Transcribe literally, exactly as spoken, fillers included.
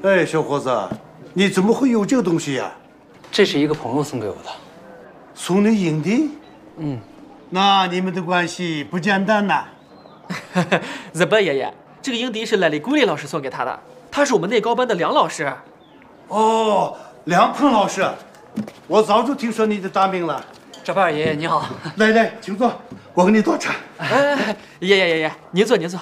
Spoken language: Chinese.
哎，小伙子，你怎么会有这个东西呀？ 这是一个朋友送给我的。 送你影帝？ 嗯， 那你们的关系不简单呐。 日本爷爷，这个影帝是赖里古丽老师送给他的，他是我们内高班的梁老师。 哦，梁鹏老师，我早就听说你的大名了。 赵八爷爷你好， 来来，请坐，我给你倒茶。 哎，爷爷爷爷，您坐您坐。